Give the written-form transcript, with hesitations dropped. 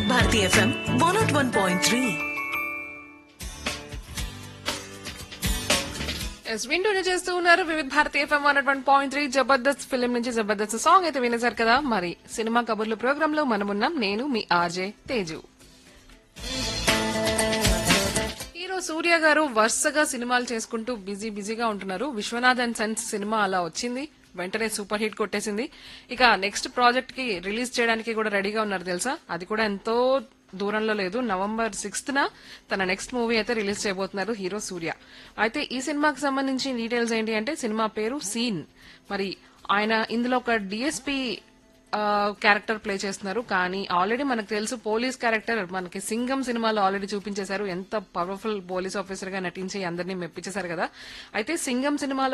Bharati FM 101.3. వింటూనే చేస్తూ ఉన్నారు వివిధ భారతి ఎఫ్ఎం 101.3 జబర్దస్త్ ఫిలిం నుంచి జబర్దస్త్ సాంగ్ అయితే వినేశారు కదా. మరి సినిమా కబుర్లు ప్రోగ్రామ్ లో మనమున్నాం. నేను మీ ఆర్జే తేజు. హీరో సూర్య గారు వరుసగా సినిమాలు చేసుకుంటూ బిజీగా ఉంటున్నారు. విశ్వనాథ్ అండ్ సన్స్ సినిమా అలా వచ్చింది, వెంటనే సూపర్ హిట్ కొట్టేసింది. ఇక నెక్స్ట్ ప్రాజెక్ట్ కి రిలీజ్ చేయడానికి కూడా రెడీగా ఉన్నారు తెలుసా. అది కూడా ఎంతో దూరంలో లేదు, November 6th తన నెక్స్ట్ మూవీ అయితే రిలీజ్ చేయబోతున్నారు హీరో సూర్య. అయితే ఈ సినిమాకి సంబంధించి డీటెయిల్స్ ఏంటి అంటే, సినిమా పేరు సీన్. మరి ఆయన ఇందులో ఒక డిఎస్పీ క్యారెక్టర్ ప్లే చేస్తున్నారు. కానీ ఆల్రెడీ మనకు తెలుసు పోలీస్ క్యారెక్టర్ మనకి సింగం సినిమాలో ఆల్రెడీ చూపించేశారు. ఎంత పవర్ఫుల్ పోలీస్ ఆఫీసర్ గా నటించి అందరినీ మెప్పించేశారు కదా. అయితే సింగం సినిమాలో